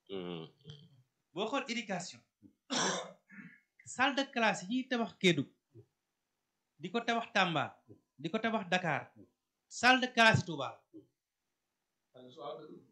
boo xool éducation salle de classe yi ñuy tabax Kédougou di ko tabax Tamba di ko tabax Dakar salle de classe yi Touba